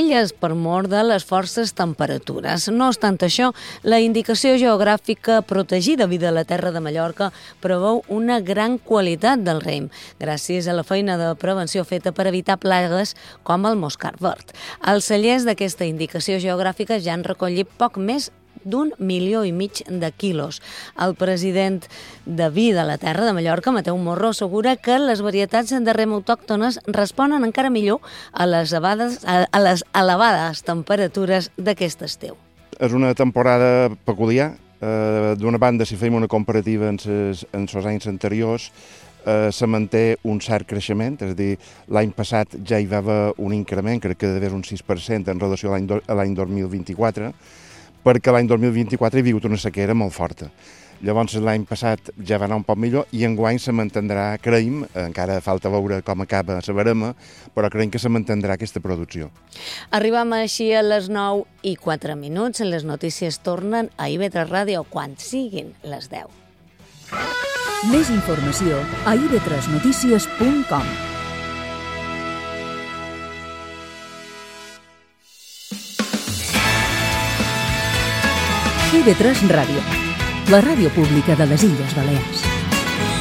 illes per mor de les forces temperatures. No obstant això, la indicació geogràfica protegida Vida a la Terra de Mallorca preveu una gran qualitat del raïm, gràcies a la feina de prevenció feta per evitar plagues com el moscard verd. Els cellers d'aquesta indicació geogràfica ja han recollit poc més d'1,5 milió de quilos. El president de Vida a la Terra de Mallorca, Mateu Morro, assegura que les varietats de raïm autòctones responen encara millor a les elevades temperatures d'aquest estiu. És una temporada peculiar. D'una banda, si fem una comparativa amb els anys anteriors, se manté un cert creixement, és a dir, l'any passat ja hi va haver un increment, crec que d'haver un 6% en relació a l'any 2024, perquè l'any 2024 hi ha hagut una sequera molt forta. Llavors l'any passat ja va anar un poc millor i enguany se mantindrà, creiem, encara falta veure com acaba la barema, però creiem que se mantindrà aquesta producció. Arribam així a les 9:04. Les notícies tornen a IB3 Ràdio quan siguin les 10. Més informació a ib3notícies.com. IB3 Ràdio, la ràdio pública de les Illes Balears.